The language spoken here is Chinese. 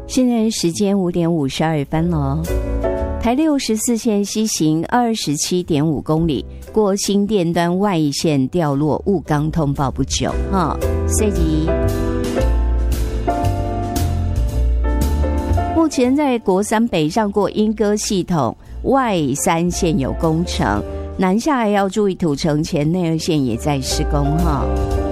现在时间5点52分了。台64线西行 27.5 公里，过新店端外线掉落雾钢通报不久所以目前在国三北上过莺歌系统外3线有工程，南下还要注意土城前内2线也在施工